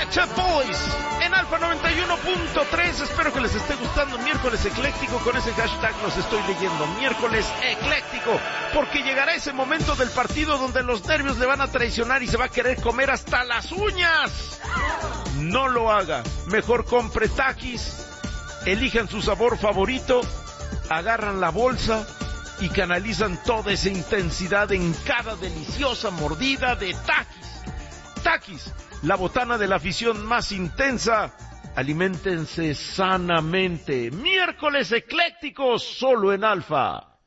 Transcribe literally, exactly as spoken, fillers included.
Pet Shop Boys en Alfa noventa y uno punto tres. Espero que les esté gustando miércoles ecléctico. Con ese hashtag los estoy leyendo, miércoles ecléctico, porque llegará ese momento del partido donde los nervios le van a traicionar y se va a querer comer hasta las uñas. No lo haga, mejor compre Takis, elijan su sabor favorito, agarran la bolsa y canalizan toda esa intensidad en cada deliciosa mordida de Takis. Takis, la botana de la afición más intensa. Aliméntense sanamente. Miércoles eclécticos solo en Alfa.